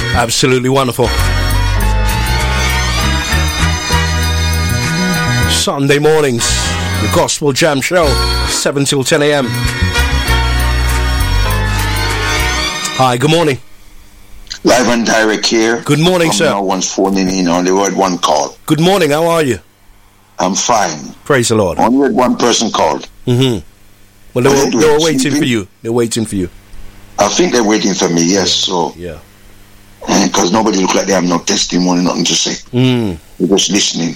Absolutely wonderful. Sunday mornings, the Gospel Jam Show, 7 till 10 a.m. Hi, good morning. Live and direct here. Good morning, sir. No one's phoning in, only heard one call. Good morning, how are you? I'm fine. Praise the Lord. Only heard one person called. Mm-hmm. Well, they were waiting for you. They're waiting for you. I think they're waiting for me, yes. So yeah. Because nobody look like they have no testimony, nothing to say. They're just listening.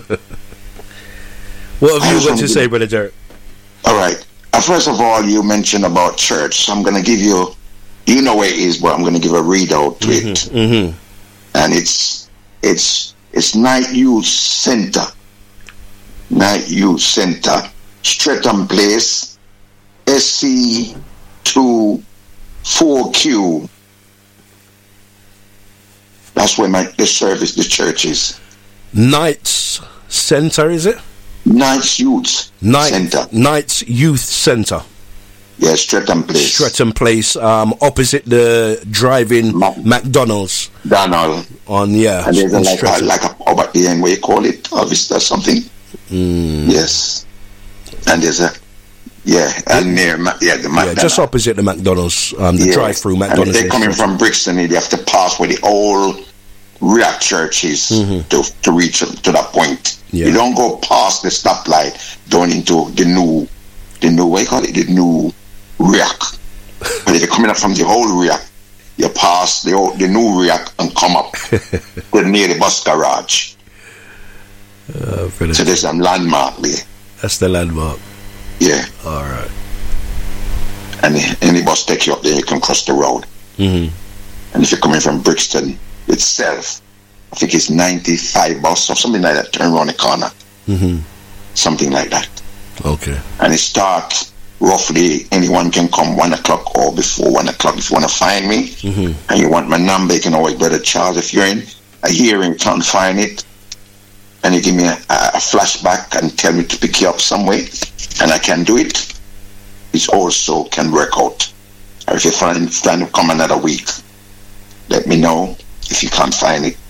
What have you got to say, Brother Derek? All right. First of all, you mentioned about church, so I'm going to give you, you know where it is, but I'm going to give a readout to it. Mm-hmm. And it's Night Youth Center. Night Youth Center, Streatham Place, SC2 4Q. That's where the church is. Knights Center, is it? Knights Youth Center. Knights Youth Center. Yeah, Streatham Place. Streatham Place, opposite the drive-in McDonald's. Donald. And there's like a pub at the end, where you call it, Vista something. Yes. And there's and near the McDonald's. Just opposite the McDonald's, the drive-through McDonald's. And if they're coming from Brixton, they have to pass where the old React church is to reach to that point. Yeah. You don't go past the stoplight down into the new what you call it, the new React. But if you're coming up from the old React, you pass the new React and come up near the bus garage. So there's some landmark there. That's the landmark. Yeah. All right. And any bus take you up there, you can cross the road. And if you're coming from Brixton itself, I think it's 95 bus or something like that, turn around the corner. Something like that. Okay. And it starts roughly, anyone can come 1 o'clock or before 1 o'clock if you want to find me. And you want my number, you can always Brother Charles. If you're in a hearing, can't find it, and you give me a flashback and tell me to pick you up somewhere, and I can do it, it also can work out. Or if you find to come another week, let me know if you can't find it.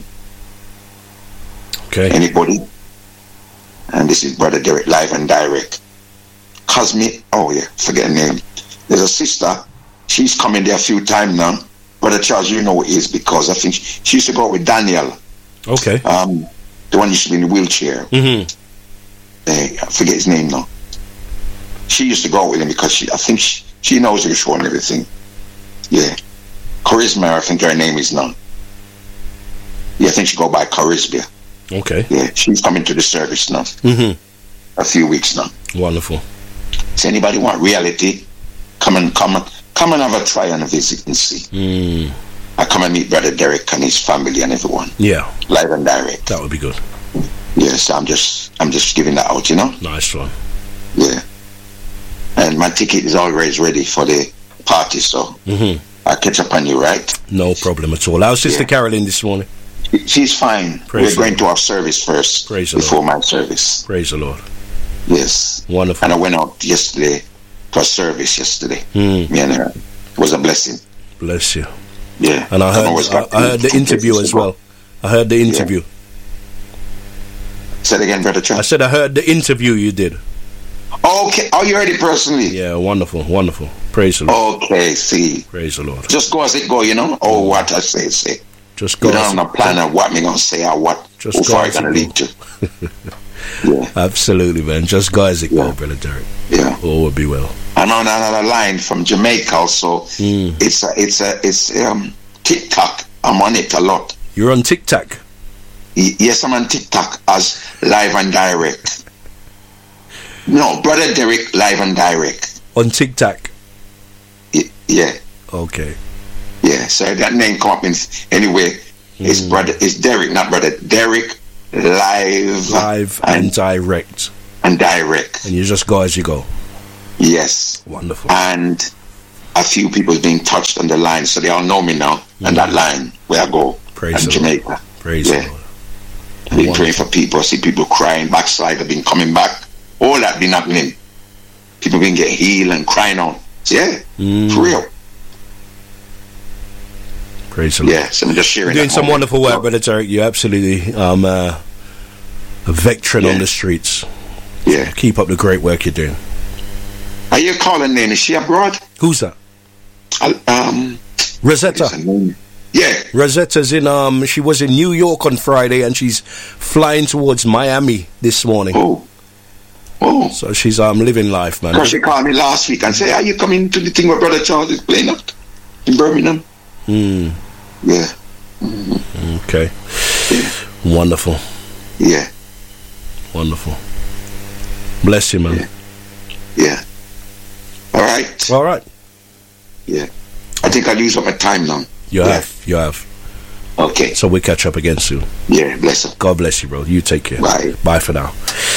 Okay. Anybody? And this is Brother Derek, live and direct. Cosme, forget her name. There's a sister, she's coming there a few times now. Brother Charles, you know who it is, because I think she used to go with Daniel. Okay. The one used to be in the wheelchair. I forget his name now. She used to go with him because I think she knows the show and everything. Yeah. Charisma, I think her name is now. Yeah, I think she go by Charisma. Okay. Yeah, she's coming to the service now. A few weeks now. Wonderful. So anybody want reality, come and have a try and a visit and see. I come and meet Brother Derek and his family and everyone. Yeah. Live and direct. That would be good. Yes, I'm just giving that out, Nice one. Yeah. And my ticket is always ready for the party, so I'll catch up on you, right? No problem at all. How's Sister Carolyn this morning? She's fine. We're going to our service first before my service. Praise the Lord. Yes. Wonderful. And I went out yesterday for a service yesterday. Me and her. It was a blessing. Bless you. Yeah. And I heard the interview as well. I heard the interview. Yeah. Say it again, Brother Charles. I said I heard the interview you did. Okay. Oh, you heard it personally? Yeah, wonderful, wonderful. Praise the Lord. Okay, see. Praise the Lord. Just go as it go, or what I say. Just go. You don't have a plan of what me going to say or what, just how far it's going to lead to. Yeah. Absolutely, man. Just go as it go, Brother Derek. Yeah. All will be well. I'm on another line from Jamaica also. It's TikTok. I'm on it a lot. You're on TikTok? Yes, I'm on TikTok as live and direct. No, Brother Derek, live and direct. On TikTok? Yeah. Okay. Yeah, so that name come up in anyway. It's Derek, not Brother Derek, live and direct. And direct. And you just go as you go. Yes. Wonderful. And a few people being touched on the line, so they all know me now. And that line where I go. Praise Jamaica. Praise the Lord. I've been praying for people. I see people crying, backside, have been coming back. All that been happening. People been getting healed and crying out. Yeah, for real. Praise the Lord. Yeah, so I'm just sharing. You're doing that some moment. wonderful work, Brother Tarek. You're absolutely a veteran on Yeah. the streets. Yeah. Keep up the great work you're doing. Are you calling name? Is she abroad? Who's that? Rosetta. What's her name? Yeah. Rosetta's in she was in New York on Friday and she's flying towards Miami this morning. Oh. So she's living life, man. Because she called me last week and said, "Are you coming to the thing where Brother Charles is playing up in Birmingham?" Yeah. Okay. Wonderful. Yeah. Wonderful. Bless you, man. Yeah. All right. All right. Yeah. I think I'll use up my time now. You have. Okay. So we'll catch up again soon. Yeah, bless her. God bless you, bro. You take care. Bye. Bye for now.